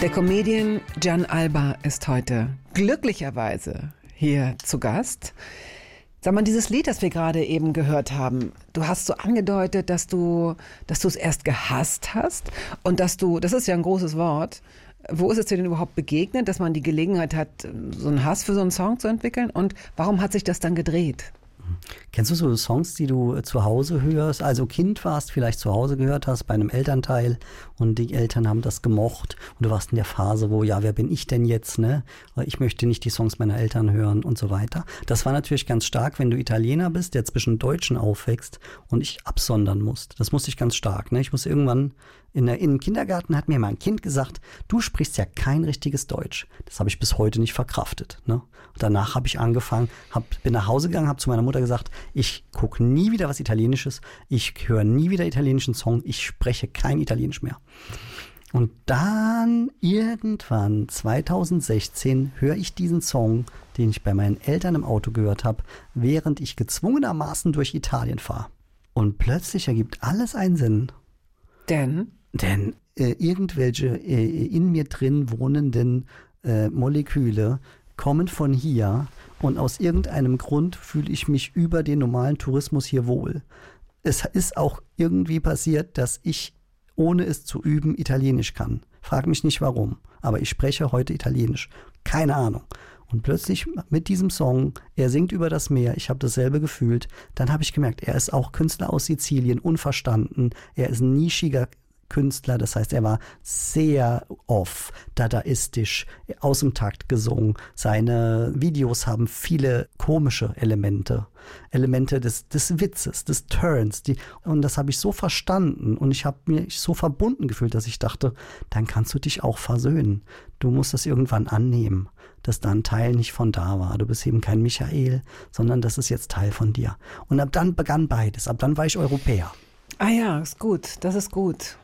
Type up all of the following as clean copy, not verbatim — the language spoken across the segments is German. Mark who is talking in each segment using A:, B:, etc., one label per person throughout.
A: Der Comedian Gian Alba ist heute glücklicherweise hier zu Gast. Sag mal, dieses Lied, das wir gerade eben gehört haben, du hast so angedeutet, dass du es erst gehasst hast und das ist ja ein großes Wort. Wo ist es dir denn überhaupt begegnet, dass man die Gelegenheit hat, so einen Hass für so einen Song zu entwickeln? Und warum hat sich das dann gedreht?
B: Kennst du so Songs, die du zu Hause hörst, also Kind warst, vielleicht zu Hause gehört hast bei einem Elternteil und die Eltern haben das gemocht und du warst in der Phase, wo, ja, wer bin ich denn jetzt, ne? Ich möchte nicht die Songs meiner Eltern hören und so weiter. Das war natürlich ganz stark, wenn du Italiener bist, der zwischen Deutschen aufwächst und ich absondern musst. Das musste ich ganz stark, ne? Ich muss irgendwann in den Kindergarten hat mir mal ein Kind gesagt, du sprichst ja kein richtiges Deutsch. Das habe ich bis heute nicht verkraftet. Ne? Und danach habe ich angefangen, bin nach Hause gegangen, habe zu meiner Mutter gesagt, ich gucke nie wieder was Italienisches, ich höre nie wieder italienischen Song, ich spreche kein Italienisch mehr. Und dann irgendwann 2016 höre ich diesen Song, den ich bei meinen Eltern im Auto gehört habe, während ich gezwungenermaßen durch Italien fahre. Und plötzlich ergibt alles einen Sinn. Denn irgendwelche in mir drin wohnenden Moleküle kommen von hier und aus irgendeinem Grund fühle ich mich über den normalen Tourismus hier wohl. Es ist auch irgendwie passiert, dass ich, ohne es zu üben, Italienisch kann. Frag mich nicht warum, aber ich spreche heute Italienisch. Keine Ahnung. Und plötzlich mit diesem Song, er singt über das Meer, ich habe dasselbe gefühlt, dann habe ich gemerkt, er ist auch Künstler aus Sizilien, unverstanden, er ist ein nischiger Künstler, das heißt, er war sehr off, dadaistisch, aus dem Takt gesungen. Seine Videos haben viele komische Elemente des Witzes, des Turns. Und das habe ich so verstanden und ich habe mich so verbunden gefühlt, dass ich dachte, dann kannst du dich auch versöhnen. Du musst das irgendwann annehmen, dass da ein Teil nicht von da war. Du bist eben kein Michael, sondern das ist jetzt Teil von dir. Und ab dann begann beides. Ab dann war ich Europäer.
A: Ah ja, ist gut. Das ist gut.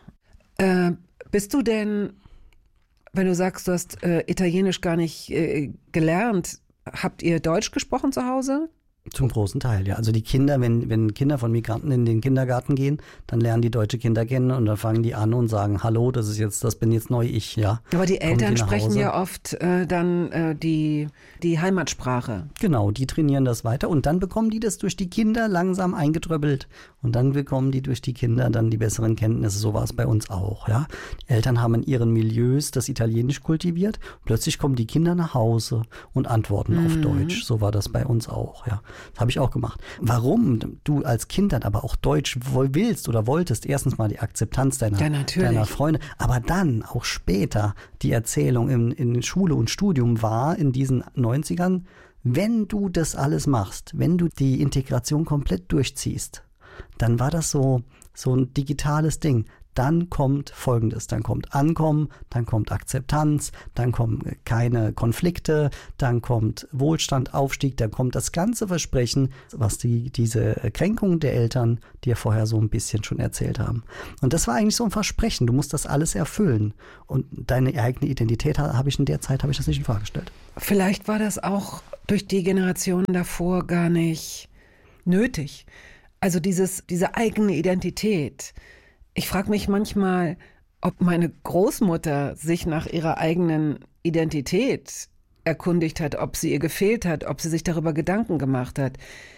A: Bist du denn, wenn du sagst, du hast Italienisch gar nicht gelernt, habt ihr Deutsch gesprochen zu Hause?
B: Zum großen Teil, ja. Also die Kinder, wenn Kinder von Migranten in den Kindergarten gehen, dann lernen die deutsche Kinder kennen und dann fangen die an und sagen, hallo, das bin jetzt neu ich, ja.
A: Aber die Eltern sprechen ja oft dann die Heimatsprache.
B: Genau, die trainieren das weiter und dann bekommen die das durch die Kinder langsam eingetröppelt und dann bekommen die durch die Kinder dann die besseren Kenntnisse. So war es bei uns auch, ja. Die Eltern haben in ihren Milieus das Italienisch kultiviert. Plötzlich kommen die Kinder nach Hause und antworten auf Deutsch. So war das bei uns auch, ja. Das habe ich auch gemacht. Warum du als Kind dann aber auch Deutsch willst oder wolltest, erstens mal die Akzeptanz deiner Freunde, aber dann auch später die Erzählung in Schule und Studium war in diesen 90ern, wenn du das alles machst, wenn du die Integration komplett durchziehst, dann war das so ein digitales Ding. Dann kommt Folgendes, dann kommt Ankommen, dann kommt Akzeptanz, dann kommen keine Konflikte, dann kommt Wohlstand, Aufstieg, dann kommt das ganze Versprechen, was diese Kränkung der Eltern dir vorher so ein bisschen schon erzählt haben. Und das war eigentlich so ein Versprechen, du musst das alles erfüllen. Und deine eigene Identität habe ich das nicht in Frage gestellt.
A: Vielleicht war das auch durch die Generationen davor gar nicht nötig. Also diese eigene Identität. Ich frage mich manchmal, ob meine Großmutter sich nach ihrer eigenen Identität erkundigt hat, ob sie ihr gefehlt hat, ob sie sich darüber Gedanken gemacht hat.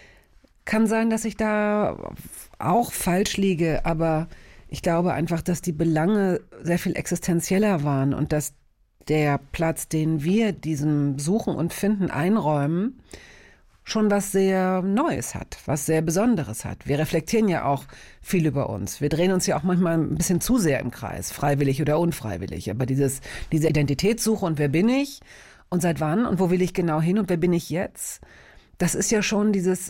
A: Kann sein, dass ich da auch falsch liege, aber ich glaube einfach, dass die Belange sehr viel existenzieller waren und dass der Platz, den wir diesem Suchen und Finden einräumen, schon was sehr Neues hat, was sehr Besonderes hat. Wir reflektieren ja auch viel über uns. Wir drehen uns ja auch manchmal ein bisschen zu sehr im Kreis, freiwillig oder unfreiwillig. Aber diese Identitätssuche und wer bin ich und seit wann und wo will ich genau hin und wer bin ich jetzt, das ist ja schon dieses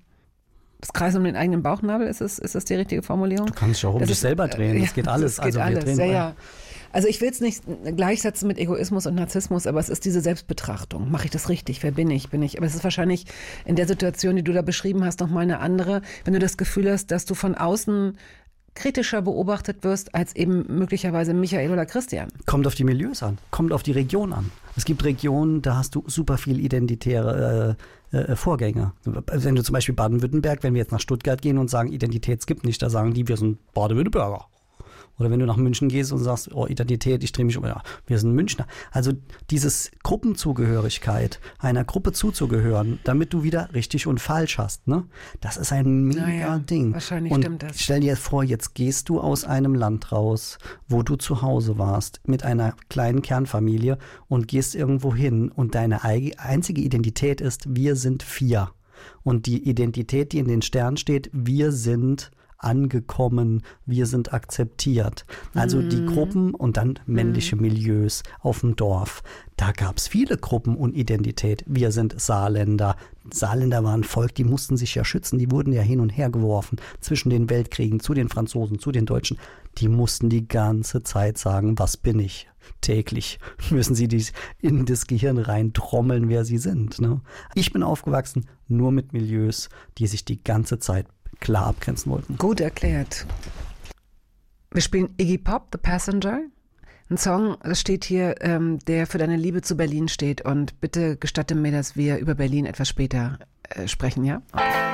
A: das Kreis um den eigenen Bauchnabel, ist das die richtige Formulierung?
B: Du kannst dich auch um dich selber drehen, das geht alles.
A: Das geht alles, ja. Also ich will es nicht gleichsetzen mit Egoismus und Narzissmus, aber es ist diese Selbstbetrachtung. Mache ich das richtig? Wer bin ich? Aber es ist wahrscheinlich in der Situation, die du da beschrieben hast, nochmal eine andere, wenn du das Gefühl hast, dass du von außen kritischer beobachtet wirst als eben möglicherweise Michael oder Christian.
B: Kommt auf die Milieus an, kommt auf die Region an. Es gibt Regionen, da hast du super viel identitäre Vorgänge. Wenn du zum Beispiel Baden-Württemberg, wenn wir jetzt nach Stuttgart gehen und sagen, Identität gibt nicht, da sagen die, wir sind Baden-Württemberger. Oder wenn du nach München gehst und sagst, oh, Identität, ich drehe mich um, ja, wir sind Münchner. Also dieses Gruppenzugehörigkeit, einer Gruppe zuzugehören, damit du wieder richtig und falsch hast, ne? Das ist ein mega Ding.
A: Wahrscheinlich
B: und
A: stimmt das.
B: Stell dir vor, jetzt gehst du aus einem Land raus, wo du zu Hause warst, mit einer kleinen Kernfamilie und gehst irgendwo hin und deine einzige Identität ist, wir sind 4. Und die Identität, die in den Sternen steht, wir sind angekommen, wir sind akzeptiert. Also die Gruppen und dann männliche Milieus auf dem Dorf. Da gab es viele Gruppen und Identität. Wir sind Saarländer. Saarländer waren ein Volk, die mussten sich ja schützen. Die wurden ja hin und her geworfen zwischen den Weltkriegen, zu den Franzosen, zu den Deutschen. Die mussten die ganze Zeit sagen, was bin ich? Täglich müssen sie dies in das Gehirn rein trommeln, wer sie sind. Ne? Ich bin aufgewachsen nur mit Milieus, die sich die ganze Zeit klar abgrenzen wollten.
A: Gut erklärt. Wir spielen Iggy Pop, The Passenger. Ein Song, das steht hier, der für deine Liebe zu Berlin steht. Und bitte gestatte mir, dass wir über Berlin etwas später sprechen, ja?